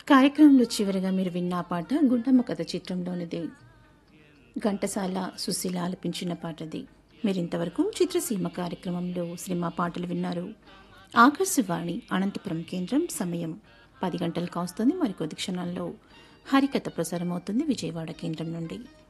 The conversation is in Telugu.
కార్యక్రమంలో చివరిగా మీరు విన్న ఆ పాట గుండమ్మ కథ చిత్రంలోనిది. ఘంటసాల సుశీల ఆలపించిన పాటది. మీరింతవరకు చిత్రసీమ కార్యక్రమంలో సినిమా పాటలు విన్నారు. ఆకాశవాణి అనంతపురం కేంద్రం సమయం 10 గంటలు కావస్తుంది. మరికొద్ది క్షణాల్లో హరికథ ప్రసారం అవుతుంది విజయవాడ కేంద్రం నుండి.